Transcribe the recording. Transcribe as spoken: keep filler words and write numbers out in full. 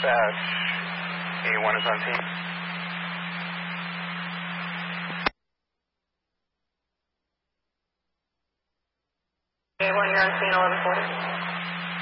Dispatch, A one is on scene. A one, you're on scene eleven forty.